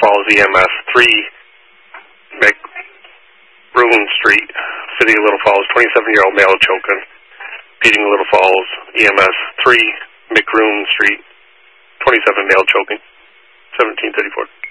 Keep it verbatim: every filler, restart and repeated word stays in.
Falls, E M S three, McBroom Street, City of Little Falls, twenty-seven-year-old male choking. Peting Little Falls, E M S three, McBroom Street, twenty-seven, male choking, seventeen thirty-four.